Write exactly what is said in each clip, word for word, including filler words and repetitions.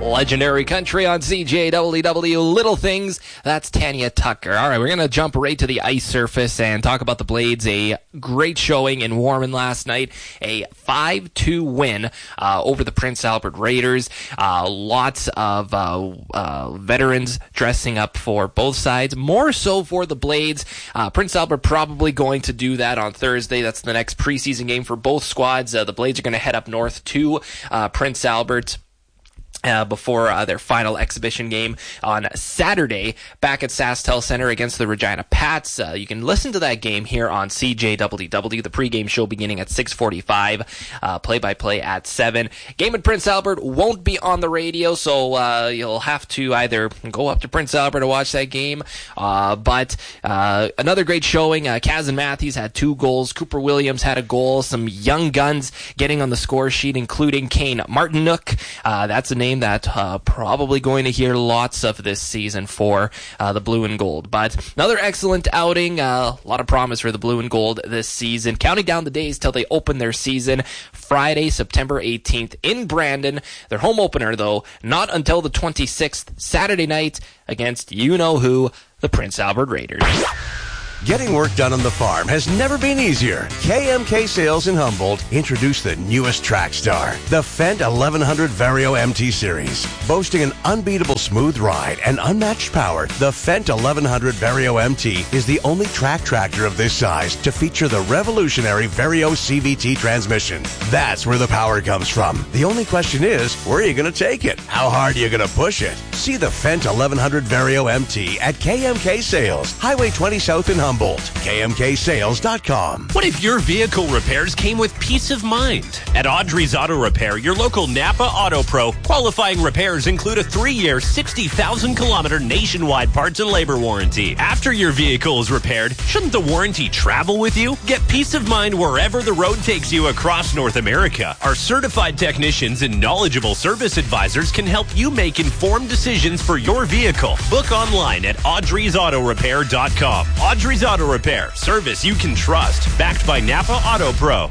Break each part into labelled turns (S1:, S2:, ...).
S1: Legendary Country on C J W W. Little Things. That's Tanya Tucker. All right, we're going to jump right to the ice surface and talk about the Blades. A great showing in Warman last night. A five two win uh, over the Prince Albert Raiders. Uh, lots of uh, uh, veterans dressing up for both sides. More so for the Blades. Uh, Prince Albert probably going to do that on Thursday. That's the next preseason game for both squads. Uh, the Blades are going to head up north to uh, Prince Albert Uh, before uh, their final exhibition game on Saturday back at SaskTel Center against the Regina Pats. Uh, you can listen to that game here on C J W W. The pregame show beginning at six forty-five, uh, play-by-play at seven. Game at Prince Albert won't be on the radio, so uh, you'll have to either go up to Prince Albert to watch that game. Uh, but uh, another great showing. Uh, Kazan Matthews had two goals. Cooper Williams had a goal. Some young guns getting on the score sheet, including Kane Martinook. Uh, that's a name that uh, probably going to hear lots of this season for uh, the Blue and Gold. But another excellent outing. Uh, a lot of promise for the Blue and Gold this season. Counting down the days till they open their season Friday, September eighteenth in Brandon. Their home opener, though, not until the twenty-sixth, Saturday night against you-know-who, the Prince Albert Raiders.
S2: Getting work done on the farm has never been easier. K M K Sales in Humboldt introduced the newest track star, the Fendt eleven hundred Vario M T Series. Boasting an unbeatable smooth ride and unmatched power, the Fendt eleven hundred Vario M T is the only track tractor of this size to feature the revolutionary Vario C V T transmission. That's where the power comes from. The only question is, where are you going to take it? How hard are you going to push it? See the Fendt eleven hundred Vario M T at K M K Sales, Highway twenty South in Humboldt. K M K sales dot com.
S3: What if your vehicle repairs came with peace of mind? At Audrey's Auto Repair, your local Napa Auto Pro, qualifying repairs include a three-year, sixty thousand kilometer nationwide parts and labor warranty. After your vehicle is repaired, shouldn't the warranty travel with you? Get peace of mind wherever the road takes you across North America. Our certified technicians and knowledgeable service advisors can help you make informed decisions for your vehicle. Book online at audreys auto repair dot com. Audrey's Auto Repair, service you can trust. Backed by Napa Auto Pro.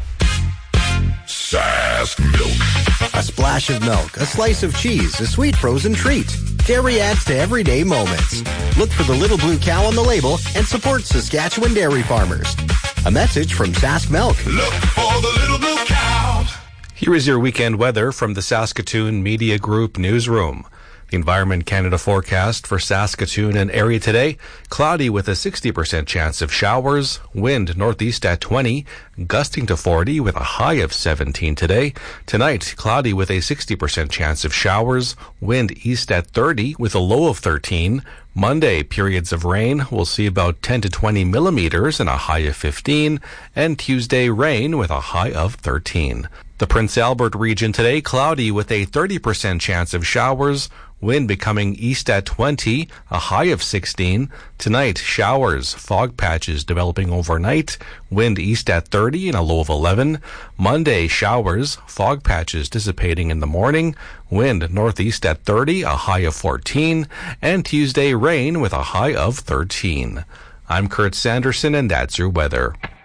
S4: Sask Milk.
S5: A splash of milk, a slice of cheese, a sweet frozen treat. Dairy adds to everyday moments. Look for the little blue cow on the label and support Saskatchewan dairy farmers. A message from Sask Milk.
S4: Look for the little blue cow.
S6: Here is your weekend weather from the Saskatoon Media Group Newsroom. The Environment Canada forecast for Saskatoon and area today, cloudy with a sixty percent chance of showers, wind northeast at twenty, gusting to forty with a high of seventeen today. Tonight, cloudy with a sixty percent chance of showers, wind east at thirty with a low of thirteen. Monday, periods of rain. We'll see about ten to twenty millimeters and a high of fifteen. And Tuesday, rain with a high of thirteen. The Prince Albert region today, cloudy with a thirty percent chance of showers, wind becoming east at twenty, a high of sixteen. Tonight, showers, fog patches developing overnight, wind east at thirty and a low of eleven. Monday, showers, fog patches dissipating in the morning, wind northeast at thirty, a high of fourteen. And Tuesday, rain with a high of thirteen. I'm Kurt Sanderson, and that's your weather.